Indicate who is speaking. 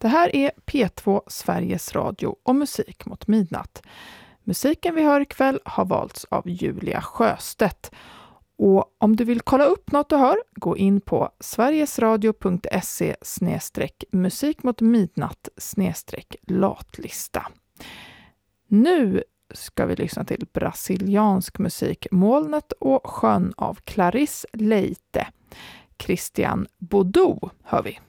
Speaker 1: Det här är P2 Sveriges Radio och musik mot midnatt. Musiken vi hör ikväll har valts av Julia Sjöstedt. Och om du vill kolla upp något du hör, gå in på sverigesradio.se/musik mot midnatt/latlista. Nu ska vi lyssna till brasiliansk musik, Molnet och sjön av Clarisse Leite. Christian Boudou hör vi.